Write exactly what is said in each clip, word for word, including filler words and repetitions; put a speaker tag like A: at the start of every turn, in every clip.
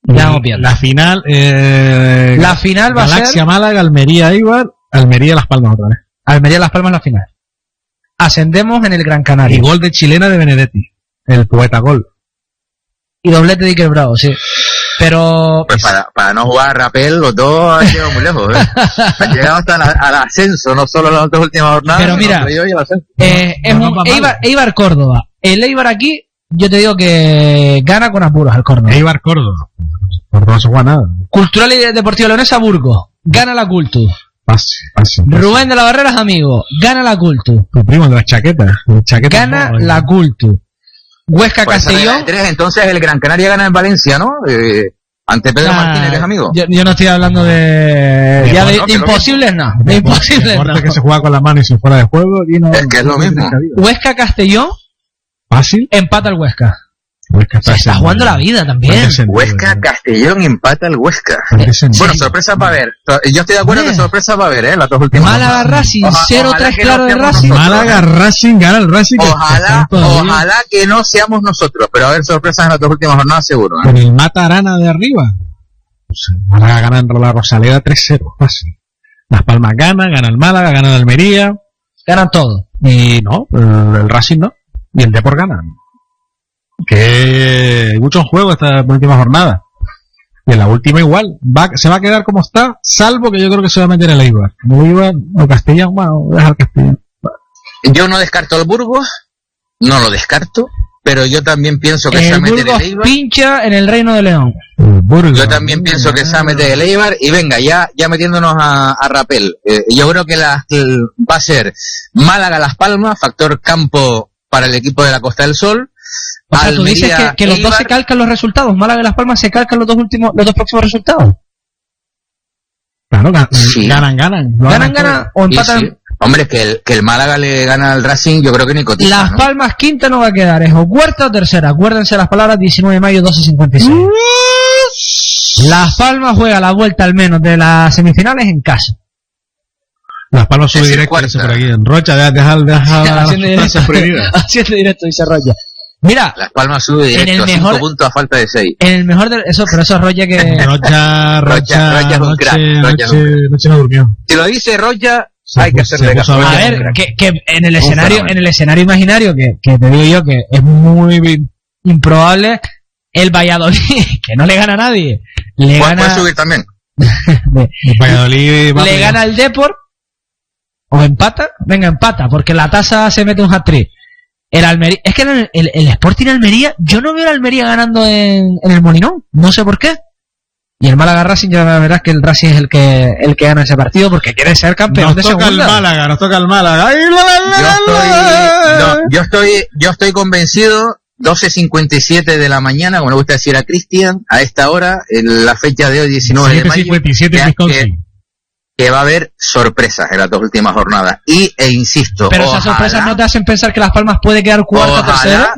A: Ya no pierdo.
B: La final, eh,
A: la final va a ser
B: Galaxia Málaga, Almería Eibar, Almería Las Palmas otra vez.
A: Almería Las Palmas la final. Ascendemos en el Gran Canaria.
B: Y gol de chilena de Benedetti, el poeta gol.
A: Y doblete de Iker Bravo, sí. Pero
C: pues para, para no jugar a Rapel, los dos han llegado muy lejos, ¿eh? Han llegado hasta la, al ascenso, no solo las dos últimas jornadas.
A: Pero mira, eh, es un Eibar, Eibar Córdoba. El Eibar aquí, yo te digo que gana con apuros al Córdoba.
B: Eibar Córdoba. Córdoba no se juega nada.
A: Cultural y Deportiva Leonesa Burgos. Gana la Cultu.
B: Pase, pase, pase.
A: Rubén de la Barrera es amigo. Gana la Cultu.
B: Tu primo de las chaquetas. Chaqueta
A: gana no, la Cultu. Huesca
C: pues
A: Castellón.
C: Tres, entonces el Gran Canaria gana en Valencia, ¿no? Eh, ante Pedro nah, Martínez, que es amigo.
A: Yo, yo no estoy hablando de. de ya de, no, de imposibles, no. De, de imposibles,
B: no. que se juega con la mano y se fuera de juego. Y no,
C: es que es lo mismo.
A: Huesca Castellón.
B: Fácil.
A: Empata el Huesca.
B: Huesca
A: se está jugando la vida también.
C: Huesca Castellón empata el Huesca. Bueno, sorpresa para ver. Yo estoy de acuerdo que sorpresa para ver, ¿eh? Las dos últimas.
A: Málaga Racing, cero tres claro de Racing.
B: Málaga Racing, gana el Racing.
C: Ojalá, ojalá que no seamos nosotros, pero a ver sorpresas en las dos últimas jornadas seguro. ¿eh?
B: Con el Mata Arana de arriba. Pues Málaga gana en la Rosaleda tres cero, fácil. Las Palmas ganan, gana el Málaga, gana el Almería.
A: Ganan todo.
B: Y no, el, el Racing no. Y el Depor gana. Que hay muchos juegos esta última jornada. Y en la última igual. Va, se va a quedar como está, salvo que yo creo que se va a meter el Eibar. No Eibar, o Castellón, bueno, dejar Castellón.
C: Yo no descarto el Burgos, no lo descarto, pero yo también pienso que
A: el
C: se va a meter
A: Burgos
C: el Eibar.
A: Pincha en el Reino de León.
C: Yo también pienso que se va a meter el Eibar. Y venga, ya, ya metiéndonos a, a Rapel. Eh, yo creo que la, va a ser Málaga Las Palmas, factor campo para el equipo de la Costa del Sol.
A: O sea, tú dices que, que los
C: Eibar,
A: dos se calcan los resultados. Málaga y Las Palmas se calcan los dos últimos, los dos próximos resultados.
B: Claro, ganan, sí. ganan, ganan.
A: Ganan, ganan o empatan. Sí.
C: Hombre, que el, que el Málaga le gana al Racing, yo creo que ni cotiza.
A: Las
C: ¿no?
A: Palmas quinta no va a quedar, es o cuarta o tercera. Acuérdense las palabras, diecinueve de mayo, doce cincuenta y seis. Las Palmas juega la vuelta al menos de las semifinales en casa.
B: Las Palmas sube directo, dice por aquí. En Rocha, deja, deja, deja las sustancias prohibidas.
A: Haciendo directo, dice Rocha. Mira,
C: Las Palmas sube directo a cinco puntos a falta de seis.
A: En el mejor de eso, pero eso es Rocha que
B: Rocha, Rocha,
C: Rocha, Rocha es un
B: noche,
C: crack. Rocha
B: noche, noche no durmió.
C: Si lo dice Rocha,
B: se
C: hay que hacerle caso.
A: A, a ver, que, que en el escenario, en el escenario imaginario que, que te digo yo que es muy improbable, el Valladolid, que no le gana a nadie, le
C: pues
A: gana.
C: Puede subir también.
B: El Valladolid va
A: le gana el Depor o empata, venga empata, porque la tasa se mete un hat-trick. El Almería, es que el, el, el Sporting Almería, yo no veo al Almería ganando en, en el Molinón, no sé por qué. Y el Málaga Racing, ya verás que el Racing es el que el que gana ese partido porque quiere ser campeón
B: nos
A: de
B: toca
A: segunda.
B: el Málaga, nos toca el Málaga. ¡Ay, la, la, la,
C: Yo estoy,
B: la!
C: no, yo estoy, yo estoy convencido. doce cincuenta y siete de la mañana, como le gusta decir a Cristian, a esta hora, en la fecha de hoy, diecinueve de mayo,
B: cincuenta y siete
C: que, que va a haber sorpresas en las dos últimas jornadas. Y, e insisto,
A: pero
C: ojalá,
A: esas sorpresas no te hacen pensar que Las Palmas puede quedar cuarta o tercera.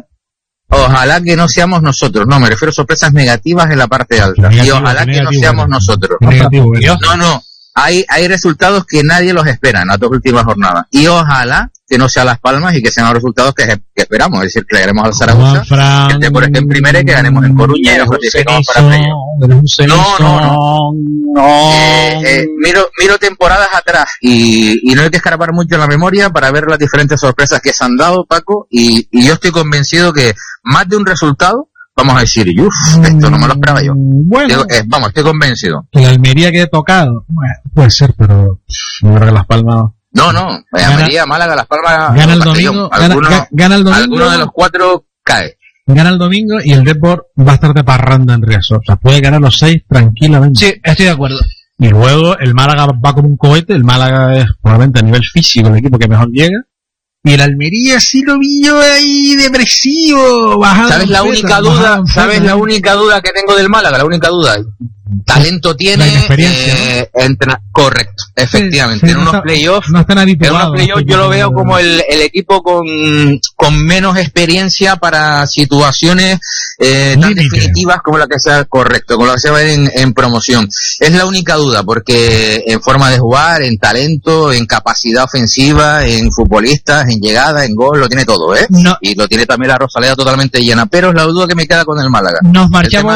C: Ojalá que no seamos nosotros, no, me refiero a sorpresas negativas en la parte alta. Negativo, y ojalá que negativo, no seamos bueno. nosotros.
B: Negativo,
C: no, no, hay, hay resultados que nadie los espera en las dos últimas jornadas. Y ojalá que no sea Las Palmas y que sean los resultados que, que esperamos, es decir, que le ganemos al Zaragoza, que el Depor esté en primera y que ganemos en Coruña y nos clasificamos para playoff. No, no, no.
A: no.
C: Eh, eh, miro, miro temporadas atrás y, y no hay que escarapar mucho en la memoria para ver las diferentes sorpresas que se han dado, Paco, y, y yo estoy convencido que más de un resultado vamos a decir, uff, esto no me lo esperaba yo.
B: Bueno,
C: Digo, eh, vamos, estoy convencido.
B: Que la Almería quede tocado, bueno, puede ser, pero yo creo que Las Palmas...
C: No, no, Almería, Málaga, Las Palmas...
B: Gana el domingo,
C: alguno,
B: gana, gana el domingo...
C: Alguno de los cuatro cae.
B: Gana el domingo y el Depor va a estar de parranda en Riazor. O sea, puede ganar los seis tranquilamente.
A: Sí, estoy de acuerdo.
B: Y luego el Málaga va como un cohete, el Málaga es probablemente a nivel físico el equipo que mejor llega. Y el Almería sí lo vi yo ahí depresivo, bajando.
C: ¿Sabes la única duda? ¿Sabes la única duda que tengo del Málaga? La única duda. Talento tiene,
B: experiencia,
C: eh, ¿no? Entra, correcto, efectivamente.
B: Sí, sí,
C: en unos
B: no
C: playoffs,
B: no están
C: en unos playoffs yo lo veo como el, el equipo con, con menos experiencia para situaciones eh, tan
B: Límite.
C: definitivas como la que sea correcto, como la que se va en, en promoción. Es la única duda, porque en forma de jugar, en talento, en capacidad ofensiva, en futbolistas, en llegada, en gol, lo tiene todo, ¿eh?
A: No.
C: Y lo tiene también la Rosaleda totalmente llena, pero es la duda que me queda con el Málaga.
A: Nos marchamos.